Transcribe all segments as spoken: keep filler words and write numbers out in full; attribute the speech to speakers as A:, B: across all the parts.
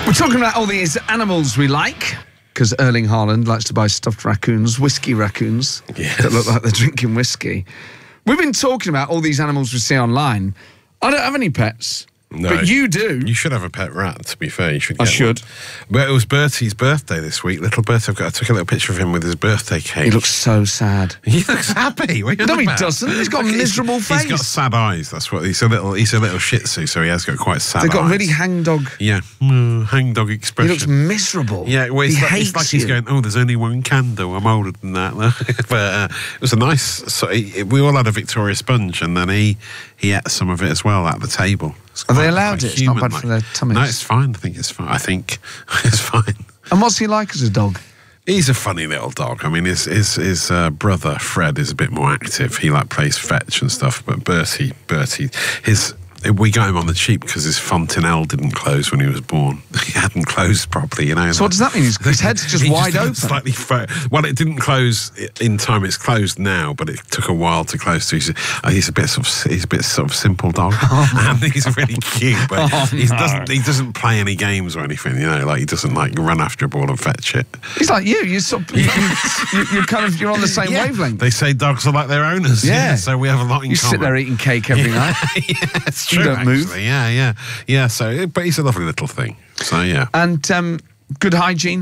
A: We're talking about all these animals we like, because Erling Haaland likes to buy stuffed raccoons, whiskey raccoons,
B: yes.
A: that look like they're drinking whiskey. We've been talking about all these animals we see online. I don't have any pets.
B: No,
A: but you do.
B: You should have a pet rat, to be fair. You should
A: I
B: get
A: should.
B: One. But it was Bertie's birthday this week. Little Bertie, I've got, I took a little picture of him with his birthday cake.
A: He looks so sad.
B: He looks happy. What are you
A: No,
B: on
A: he
B: about?
A: doesn't. He's got a
B: Look,
A: miserable
B: he's,
A: face.
B: He's got sad eyes. That's what he's a little. He's a little Shih Tzu, so he has got quite sad
A: They've
B: eyes.
A: got really hangdog.
B: Yeah, mm, hangdog
A: He
B: expression.
A: looks miserable.
B: Yeah, well, it's,
A: he
B: like,
A: hates
B: it's like
A: you.
B: he's going, oh, there's only one candle. I'm older than that. But uh, it was a nice. So he, we all had a Victoria sponge, and then he he ate some of it as well at the table.
A: Are they allowed it? It's not bad
B: human-like.
A: for their tummies.
B: No, it's fine. I think it's fine. I think it's fine.
A: And what's he like as a dog?
B: He's a funny little dog. I mean, his his, his uh, brother Fred is a bit more active. He like plays fetch and stuff. But Bertie, Bertie, his we got him on the cheap because his fontanelle didn't close when he was born. He hadn't closed properly, you know.
A: So what does that mean? His, his head's just
B: He
A: wide
B: just
A: open.
B: Slightly fo- well, it didn't close in time. It's closed now, but it took a while to close. So he's a, uh, he's a bit sort of he's a bit sort of simple dog,
A: oh,
B: and he's really cute. But
A: oh,
B: he
A: no.
B: doesn't he doesn't play any games or anything. You know, like he doesn't like run after a ball and fetch it.
A: He's like you. You sort of, you, you, you're kind of you're on the same
B: Yeah.
A: wavelength.
B: They say dogs are like their owners.
A: Yeah.
B: Yeah, so we have a lot in
A: You
B: common.
A: sit there eating cake every night.
B: yeah, it's
A: You
B: true.
A: don't move.
B: actually. Yeah, yeah, yeah. So, but he's a lovely little thing. So yeah.
A: And um, good hygiene.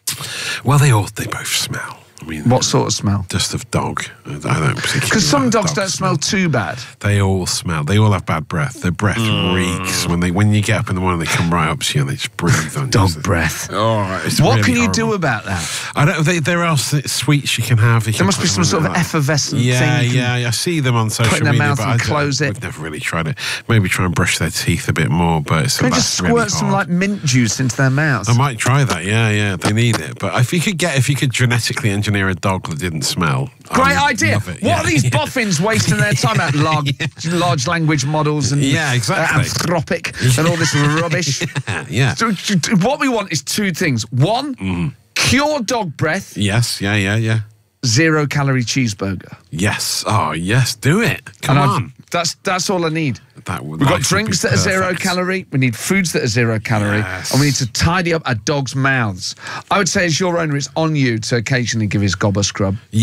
B: Well, they all they both smell. I mean,
A: What sort of smell?
B: just of dog. I don't particularly.
A: Because some
B: like
A: dogs
B: dog
A: don't smell too bad.
B: They all smell. They all have bad breath. Their breath
A: Mm.
B: reeks when they when you get up in the morning. They come right up to you and they just breathe on you.
A: Dog breath.
B: Oh, right, it's
A: What
B: really
A: can you
B: horrible.
A: do about that?
B: I don't. They, there are s- sweets you can have. You
A: There
B: can
A: must be
B: put
A: some
B: them
A: sort
B: in
A: of
B: like-
A: effervescent
B: Yeah,
A: thing. you can
B: yeah, yeah. I see them on social
A: in their
B: media,
A: mouth
B: but
A: and
B: I don't-
A: close it.
B: We've never really tried it. Maybe try and brush their teeth a bit more, but it's
A: Can you
B: that's
A: just
B: really
A: squirt some
B: hard.
A: like mint juice into their mouths?
B: I might try that. Yeah, yeah. They need it. But if you could get, if you could genetically engineer a dog that didn't smell, I
A: Great
B: would
A: idea.
B: love it.
A: What
B: Yeah,
A: are these
B: yeah.
A: boffins wasting their time at? Large, large language models and
B: Yeah, exactly.
A: uh, Anthropic and all this rubbish.
B: Yeah, yeah.
A: So, t- what we want is two things. One,
B: Mm.
A: pure dog breath,
B: Yes, yeah, yeah, yeah.
A: zero calorie cheeseburger.
B: Yes. Oh, yes. Do it. Come
A: And I've-
B: on.
A: That's that's all I need.
B: That would.
A: We've got
B: life would
A: drinks
B: be
A: that are zero
B: perfect.
A: calorie. We need foods that are zero calorie.
B: Yes.
A: And we need to tidy up our dogs' mouths. I would say, as your owner, it's on you to occasionally give his gob a scrub.